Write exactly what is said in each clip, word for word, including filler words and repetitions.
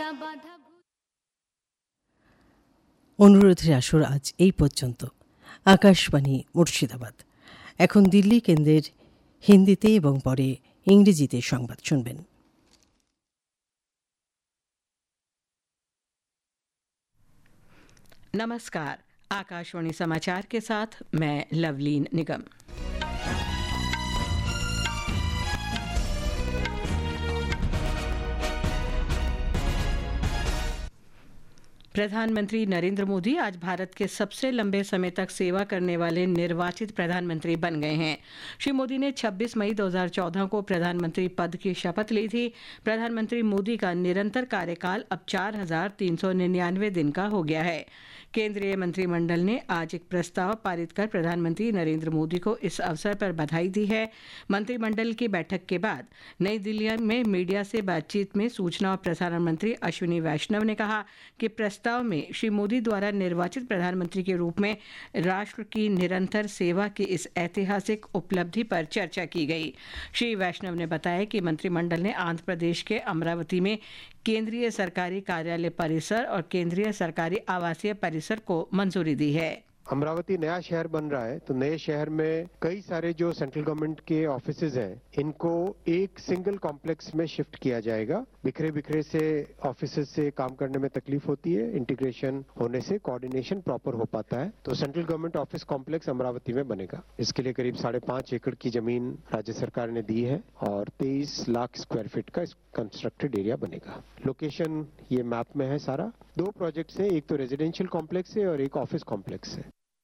অনুরোধের আসর আজ এই পর্যন্ত। আকাশবাণী মুর্শিদাবাদ। এখন দিল্লি কেন্দ্রের হিন্দিতে এবং পরে इंग्रेजीते संबाद सुनबेन। नमस्कार, आकाशवाणी समाचार के साथ मैं लवलीन निगम। प्रधानमंत्री नरेंद्र मोदी आज भारत के सबसे लंबे समय तक सेवा करने वाले निर्वाचित प्रधानमंत्री बन गए हैं। श्री मोदी ने छब्बीस मई दो हज़ार चौदह को प्रधानमंत्री पद की शपथ ली थी। प्रधानमंत्री मोदी का निरंतर कार्यकाल अब चार हजार तीन सौ निन्यानवे दिन का हो गया है। केंद्रीय मंत्रिमंडल ने आज एक प्रस्ताव पारित कर प्रधानमंत्री नरेंद्र मोदी को इस अवसर पर बधाई दी है। मंत्रिमंडल की बैठक के बाद नई दिल्ली में मीडिया से बातचीत में सूचना और प्रसारण मंत्री अश्विनी वैष्णव ने कहा कि प्रस्ताव में श्री मोदी द्वारा निर्वाचित प्रधानमंत्री के रूप में राष्ट्र की निरंतर सेवा की इस ऐतिहासिक उपलब्धि पर चर्चा की गई। श्री वैष्णव ने बताया कि मंत्रिमंडल ने आंध्र प्रदेश के अमरावती में केंद्रीय सरकारी कार्यालय परिसर और केंद्रीय सरकारी आवासीय परिसर को मंजूरी दी है। अमरावती नया शहर बन रहा है, तो नए शहर में कई सारे जो सेंट्रल गवर्नमेंट के ऑफिसेज हैं, इनको एक सिंगल कॉम्प्लेक्स में शिफ्ट किया जाएगा। बिखरे बिखरे से ऑफिसेज से काम करने में तकलीफ होती है, इंटीग्रेशन होने से कोऑर्डिनेशन प्रॉपर हो पाता है। तो central government office complex Amravati में बनेगा। इसके लिए करीब साढ़े पांच एकड़ की जमीन राज्य सरकार ने दी है और तेईस लाख स्क्वायर फीट का कंस्ट्रक्टेड एरिया बनेगा। लोकेशन ये मैप में है सारा। दो प्रोजेक्ट्स हैं, एक तो रेजिडेंशियल कॉम्प्लेक्स है और एक ऑफिस कॉम्प्लेक्स है।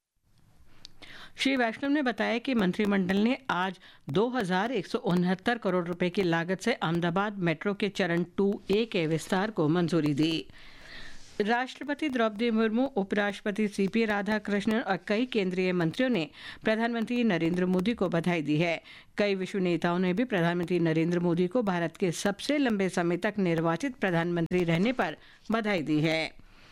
श्री वैष्णव ने बताया कि मंत्रिमंडल ने आज दो हजार एक सौ उनहत्तर करोड़ रुपए की लागत से अहमदाबाद मेट्रो के चरण टू ए के विस्तार को मंजूरी दी। राष्ट्रपति द्रौपदी मुर्मू, उपराष्ट्रपति सीपी राधाकृष्णन और कई केंद्रीय मंत्रियों ने प्रधानमंत्री नरेंद्र मोदी को बधाई दी है। कई विश्व नेताओं ने भी प्रधानमंत्री नरेंद्र मोदी को भारत के सबसे लंबे समय तक निर्वाचित प्रधानमंत्री रहने पर बधाई दी है।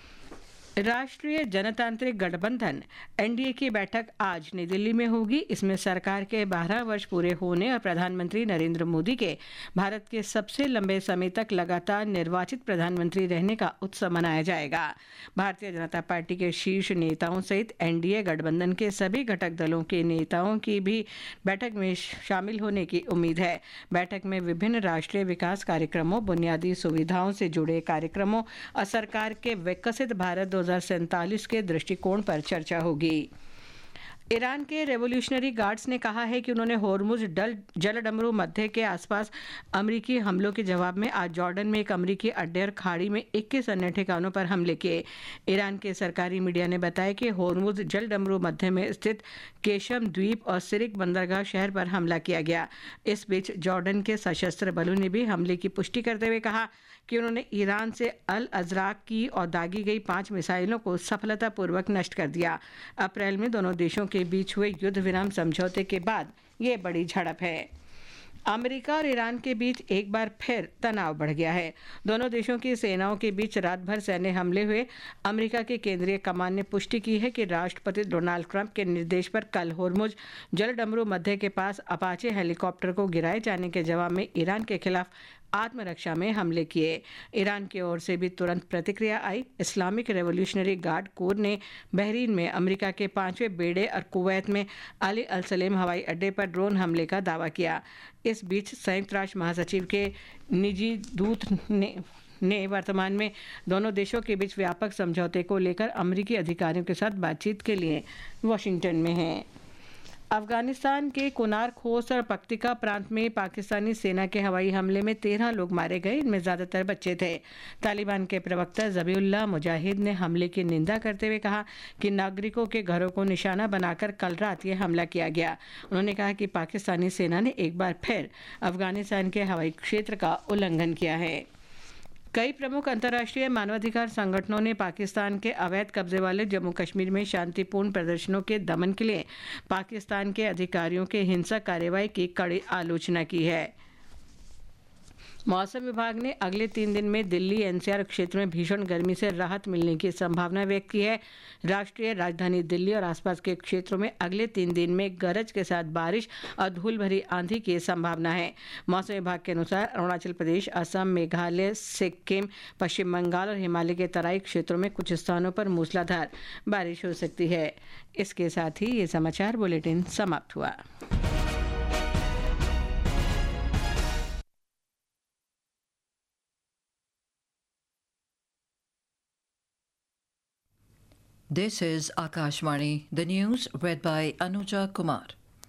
राष्ट्रीय जनतांत्रिक गठबंधन एनडीए की बैठक आज नई दिल्ली में होगी। इसमें सरकार के बारह वर्ष पूरे होने और प्रधानमंत्री नरेंद्र मोदी के भारत के सबसे लंबे समय तक लगातार निर्वाचित प्रधानमंत्री रहने का उत्सव मनाया जाएगा। भारतीय जनता पार्टी के शीर्ष नेताओं सहित एनडीए गठबंधन के सभी घटक दलों के नेताओं की भी बैठक में शामिल होने की उम्मीद है। बैठक में विभिन्न राष्ट्रीय विकास कार्यक्रमों, बुनियादी सुविधाओं से जुड़े कार्यक्रमों और सरकार के विकसित भारत दो हजार सैंतालीस के दृष्टिकोण पर चर्चा होगी। ईरान के रेवोल्यूशनरी गार्ड्स ने कहा है कि उन्होंने होर्मुज डल जलडमरू मध्य के आसपास अमेरिकी हमलों के जवाब में आज जॉर्डन में एक अमेरिकी अड्डे और खाड़ी में इक्कीस अन्य ठिकानों पर हमले किए। ईरान के सरकारी मीडिया ने बताया कि होर्मुज जलडमरू मध्य में स्थित केशम द्वीप और सिरिक बंदरगाह शहर पर हमला किया गया। इस बीच जॉर्डन के सशस्त्र बलों ने भी हमले की पुष्टि करते हुए कहा कि उन्होंने ईरान से अल अजराक की और दागी गई पांच मिसाइलों को सफलतापूर्वक नष्ट कर दिया। अप्रैल में दोनों देशों के बीच हुए युद्ध विराम समझौते के बाद ये बड़ी झड़प है। अमेरिका और ईरान के बीच एक बार फिर तनाव बढ़ गया है। दोनों देशों की सेनाओं के बीच रात भर सैन्य हमले हुए। अमेरिका के केंद्रीय कमान ने पुष्टि की है कि राष्ट्रपति डोनाल्ड ट्रंप के निर्देश पर कल होर्मुज जलडमरू मध्य के पास अपाचे हेलीकॉप्टर को गिराए जाने के जवाब में ईरान के खिलाफ आत्मरक्षा में हमले किए। ईरान की ओर से भी तुरंत प्रतिक्रिया आई। इस्लामिक रेवोल्यूशनरी गार्ड कोर ने बहरीन में अमेरिका के पांचवें बेड़े और कुवैत में अली अल सलेम हवाई अड्डे पर ड्रोन हमले का दावा किया। इस बीच संयुक्त राष्ट्र महासचिव के निजी दूत ने ने वर्तमान में दोनों देशों के बीच व्यापक समझौते को लेकर अमेरिकी अधिकारियों के साथ बातचीत के लिए वाशिंगटन में हैं। अफगानिस्तान के कुनार खोस और पक्तिका प्रांत में पाकिस्तानी सेना के हवाई हमले में तेरह लोग मारे गए। इनमें ज़्यादातर बच्चे थे। तालिबान के प्रवक्ता ज़बीउल्लाह मुजाहिद ने हमले की निंदा करते हुए कहा कि नागरिकों के घरों को निशाना बनाकर कल रात ये हमला किया गया। उन्होंने कहा कि पाकिस्तानी सेना ने एक बार फिर अफगानिस्तान के हवाई क्षेत्र का उल्लंघन किया है। कई प्रमुख अंतर्राष्ट्रीय मानवाधिकार संगठनों ने पाकिस्तान के अवैध कब्जे वाले जम्मू कश्मीर में शांतिपूर्ण प्रदर्शनों के दमन के लिए पाकिस्तान के अधिकारियों के हिंसक कार्रवाई की कड़ी आलोचना की है। मौसम विभाग ने अगले तीन दिन में दिल्ली एनसीआर क्षेत्र में भीषण गर्मी से राहत मिलने की संभावना व्यक्त की है। राष्ट्रीय राजधानी दिल्ली और आसपास के क्षेत्रों में अगले तीन दिन में गरज के साथ बारिश और धूल भरी आंधी की संभावना है। मौसम विभाग के अनुसार अरुणाचल प्रदेश, असम, मेघालय, सिक्किम, पश्चिम बंगाल और हिमालय के तराई क्षेत्रों में कुछ स्थानों पर मूसलाधार बारिश हो सकती है। इसके साथ ही ये समाचार बुलेटिन समाप्त हुआ। This is Akashvani, the news read by Anuja Kumar.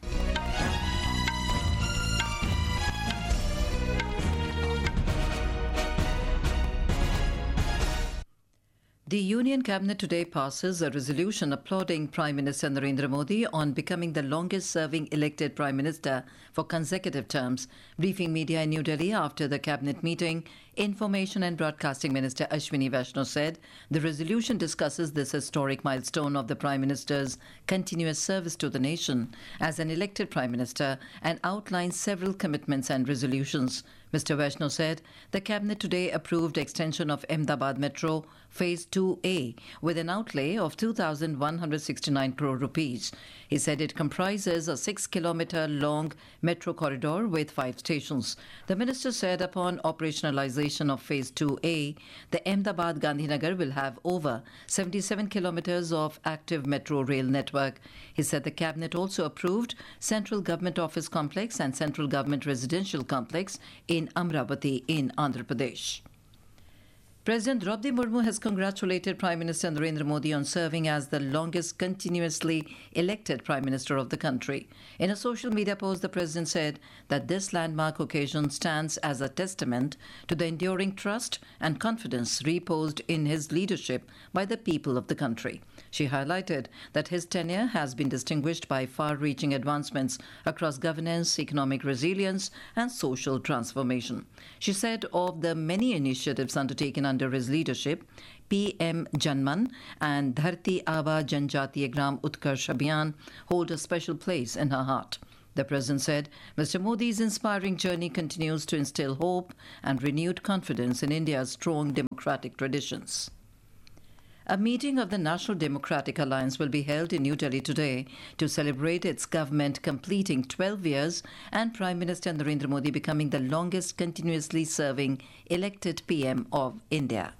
The Union Cabinet today passes a resolution applauding Prime Minister Narendra Modi on becoming the longest-serving elected Prime Minister for consecutive terms. Briefing media in New Delhi after the Cabinet meeting, Information and Broadcasting Minister Ashwini Vaishnaw said the resolution discusses this historic milestone of the Prime Minister's continuous service to the nation as an elected Prime Minister and outlines several commitments and resolutions. Mister Vaishnaw said the Cabinet today approved extension of Ahmedabad Metro Phase two A with an outlay of two thousand one hundred sixty-nine crore rupees. He said it comprises a six kilometre long metro corridor with five stations. The minister said upon operationalization of Phase two A, the Ahmedabad Gandhinagar will have over seventy-seven kilometres of active metro rail network. He said the Cabinet also approved Central Government Office Complex and Central Government Residential Complex in Amravati in Andhra Pradesh. President Draupadi Murmu has congratulated Prime Minister Narendra Modi on serving as the longest continuously elected Prime Minister of the country. In a social media post, the President said that this landmark occasion stands as a testament to the enduring trust and confidence reposed in his leadership by the people of the country. She highlighted that his tenure has been distinguished by far-reaching advancements across governance, economic resilience and social transformation. She said of the many initiatives undertaken under his leadership, P M Janman and Dharti Aba Janjatiya Gram Utkarsh Abhiyan hold a special place in her heart. The President said Mister Modi's inspiring journey continues to instill hope and renewed confidence in India's strong democratic traditions. A meeting of the National Democratic Alliance will be held in New Delhi today to celebrate its government completing twelve years and Prime Minister Narendra Modi becoming the longest continuously serving elected P M of India.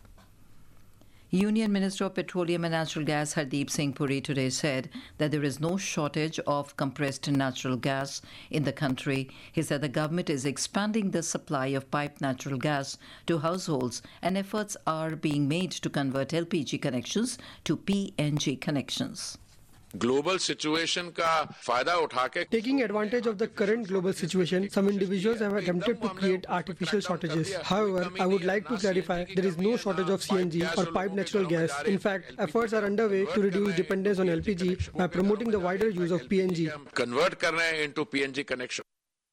Union Minister of Petroleum and Natural Gas Hardeep Singh Puri today said that there is no shortage of compressed natural gas in the country. He said the government is expanding the supply of piped natural gas to households and efforts are being made to convert L P G connections to P N G connections. Global situation का फायदा उठा के Taking advantage of the current global situation, some individuals have attempted to create artificial shortages. However, I would like to clarify there is no shortage of C N G or piped natural gas. In fact, efforts are underway to reduce dependence on L P G by promoting the wider use of P N G. Convert कर रहे हैं into P N G connection.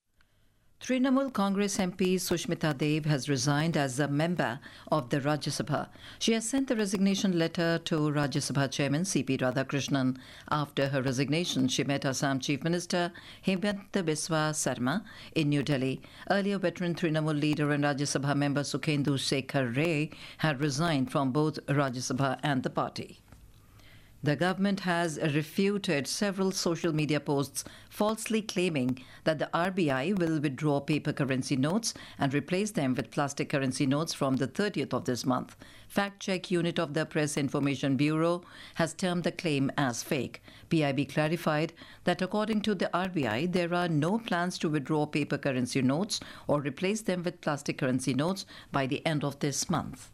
Trinamool Congress M P Sushmita Dev has resigned as a member of the Rajya Sabha. She has sent the resignation letter to Rajya Sabha Chairman C P Radhakrishnan. After her resignation, she met Assam Chief Minister Hemanta Biswa Sarma in New Delhi. Earlier, veteran Trinamool leader and Rajya Sabha member Sukhendu Sekhar Ray had resigned from both Rajya Sabha and the party. The government has refuted several social media posts falsely claiming that the R B I will withdraw paper currency notes and replace them with plastic currency notes from the thirtieth of this month. Fact check unit of the Press Information Bureau has termed the claim as fake. P I B clarified that according to the R B I, there are no plans to withdraw paper currency notes or replace them with plastic currency notes by the end of this month.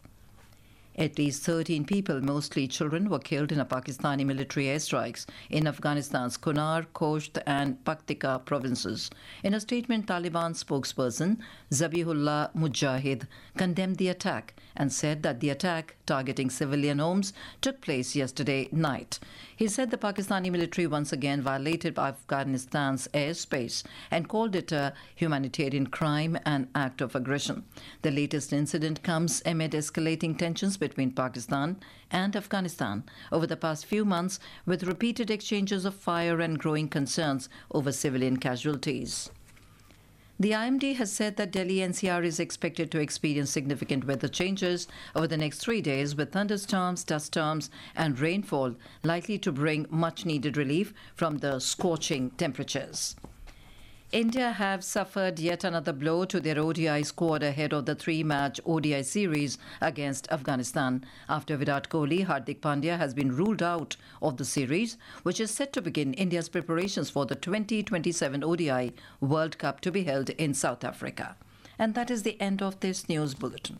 At least thirteen people, mostly children, were killed in a Pakistani military airstrikes in Afghanistan's Kunar, Khost and Paktika provinces. In a statement, Taliban spokesperson Zabihullah Mujahid condemned the attack and said that the attack targeting civilian homes took place yesterday night. He said the Pakistani military once again violated Afghanistan's airspace and called it a humanitarian crime and act of aggression. The latest incident comes amid escalating tensions between Pakistan and Afghanistan over the past few months, with repeated exchanges of fire and growing concerns over civilian casualties. The I M D has said that Delhi N C R is expected to experience significant weather changes over the next three days with thunderstorms, dust storms and rainfall likely to bring much needed relief from the scorching temperatures. India have suffered yet another blow to their O D I squad ahead of the three-match O D I series against Afghanistan. After Virat Kohli, Hardik Pandya has been ruled out of the series, which is set to begin India's preparations for the twenty twenty-seven O D I World Cup to be held in South Africa. And that is the end of this news bulletin.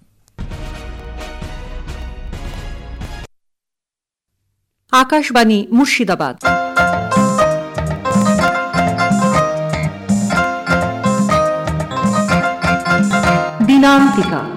Akashvani Murshidabad. Dinantika.